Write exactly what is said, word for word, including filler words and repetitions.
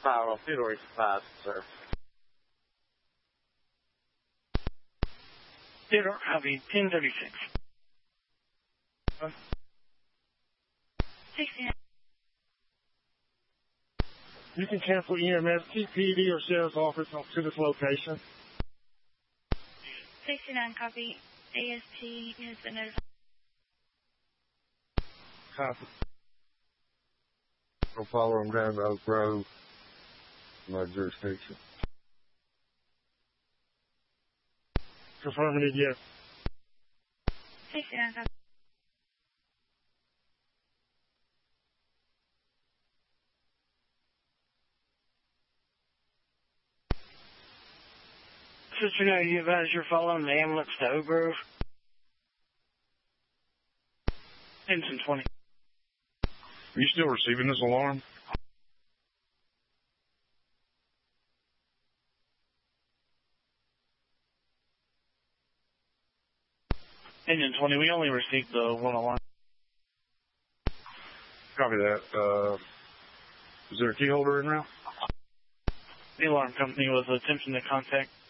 Power fuel supplies, sir. Theodore, copy, ten thirty-six. sixty-nine. You can cancel E M S, T P D, or sheriff's office to this location. sixty-nine, copy. A S T has been notified. Copy. I'll follow them down to Oak Grove, my jurisdiction. Affirmative, yes. sixty-nine, copy. Sister, now you advise you're following the ambulance to Oak Grove. Ensign twenty. Are you still receiving this alarm? Engine twenty, we only received the one alarm. Copy that. Uh, is there a key holder in route? The alarm company was attempting to contact